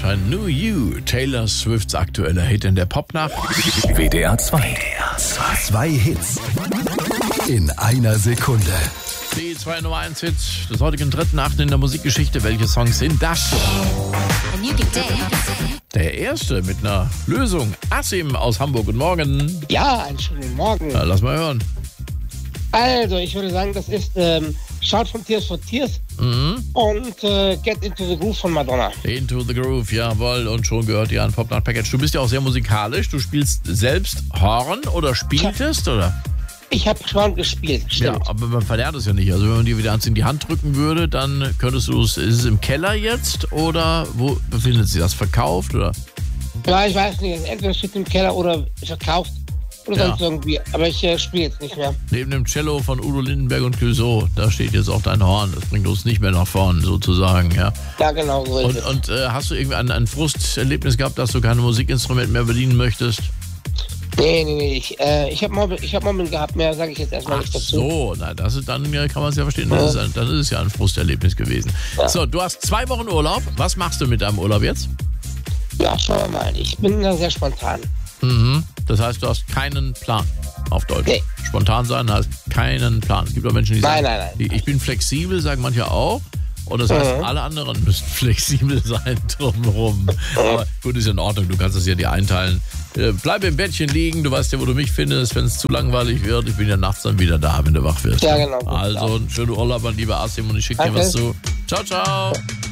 I Knew You, Taylor Swifts aktueller Hit in der Popnacht. WDR 2. 2 Hits in einer Sekunde. Die 2 Nummer 1 Hits des heutigen 3.8. in der Musikgeschichte. Welche Songs sind das? Der erste mit einer Lösung. Asim aus Hamburg. Guten Morgen. Ja, einen schönen Morgen. Na, lass mal hören. Also, ich würde sagen, das ist Shout from Tears for Tears und Get Into the Groove von Madonna. Into the Groove, jawohl. Und schon gehört ihr an Popnacht Package. Du bist ja auch sehr musikalisch. Du spielst selbst Horn oder spieltest, oder? Ich habe schon gespielt, stimmt. Ja, aber man verlernt es ja nicht. Also wenn man dir wieder eins in die Hand drücken würde, dann könntest du es... Ist es im Keller jetzt oder wo befindet sich das? Verkauft, oder? Ja, ich weiß nicht. Entweder steht im Keller oder verkauft oder sonst irgendwie. Aber ich spiele jetzt nicht mehr. Neben dem Cello von Udo Lindenberg und Clouseau, da steht jetzt auch dein Horn. Das bringt uns nicht mehr nach vorn, sozusagen, ja. Ja, genau so ist es. Und hast du irgendwie ein Frusterlebnis gehabt, dass du kein Musikinstrument mehr bedienen möchtest? Nee. Ich hab Mobbing gehabt, mehr sage ich jetzt erstmal nicht dazu. So, na, dann kann man es ja verstehen. Dann ist es ja ein Frusterlebnis gewesen. Ja. So, du hast 2 Wochen Urlaub. Was machst du mit deinem Urlaub jetzt? Ja, schauen wir mal. Ich bin da sehr spontan. Mhm. Das heißt, du hast keinen Plan auf Deutsch. Nee. Spontan sein heißt keinen Plan. Es gibt auch Menschen, die sagen, Nein. Ich bin flexibel, sagen manche auch. Und das heißt, alle anderen müssen flexibel sein drumherum. Aber gut, ist in Ordnung, du kannst das ja dir einteilen. Bleib im Bettchen liegen, du weißt ja, wo du mich findest, wenn es zu langweilig wird. Ich bin ja nachts dann wieder da, wenn du wach wirst. Ja, genau. Also, einen schönen Urlaub an lieber Asim und ich schicke dir was zu. Ciao, ciao.